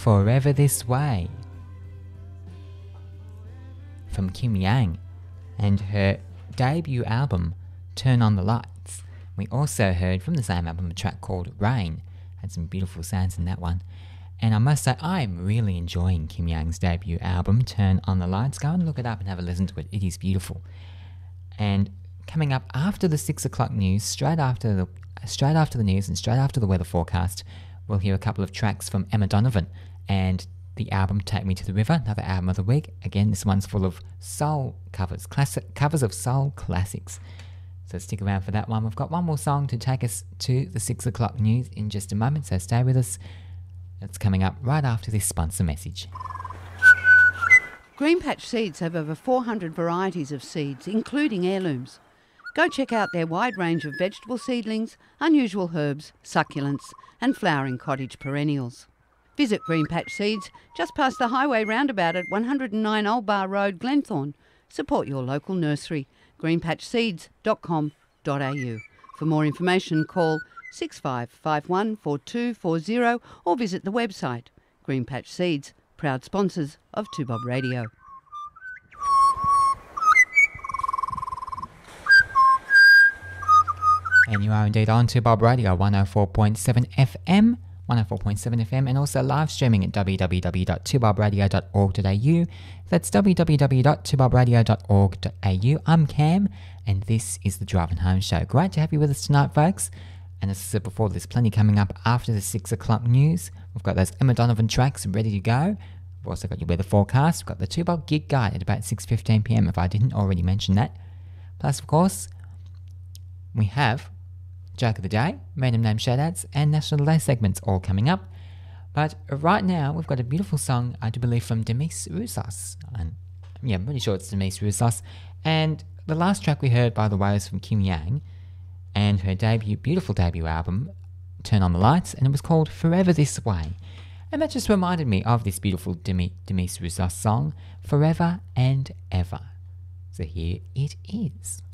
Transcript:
Forever This Way from Kim Yang and her debut album Turn on the Lights. We also heard from the same album a track called Rain. Had some beautiful sounds in that one. And I must say, I'm really enjoying Kim Yang's debut album, Turn on the Lights. Go and look it up and have a listen to it. It is beautiful. And coming up after the 6 o'clock news, straight after the news and straight after the weather forecast, we'll hear a couple of tracks from Emma Donovan and the album Take Me to the River, another album of the week. Again, this one's full of soul covers, covers of soul classics. So stick around for that one. We've got one more song to take us to the 6 o'clock news in just a moment, so stay with us. It's coming up right after this sponsor message. Greenpatch Seeds have over 400 varieties of seeds, including heirlooms. Go check out their wide range of vegetable seedlings, unusual herbs, succulents and flowering cottage perennials. Visit Greenpatch Seeds just past the highway roundabout at 109 Old Bar Road, Glenthorne. Support your local nursery, greenpatchseeds.com.au. For more information, call 6551 4240 or visit the website. Greenpatch Seeds, proud sponsors of 2Bob Radio. And you are indeed on 2Bob Radio 104.7 FM, 104.7 FM, and also live streaming at www.2bobradio.org.au. That's www.2bobradio.org.au. I'm Cam, and this is the Driving Home Show. Great to have you with us tonight, folks. And as I said before, there's plenty coming up after the 6 o'clock news. We've got those Emma Donovan tracks ready to go. We've also got your weather forecast. We've got the 2Bob Gig Guide at about 6:15pm, if I didn't already mention that. Plus, of course, we have Joke of the Day, Random Name Shoutouts, and National Day segments all coming up. But right now, we've got a beautiful song, I do believe, from Demis Roussos. And yeah, I'm pretty sure it's Demis Roussos. And the last track we heard, by the way, was from Kim Yang and her beautiful debut album, Turn on the Lights, and it was called Forever This Way. And that just reminded me of this beautiful Demis Roussos song, Forever and Ever. So here it is.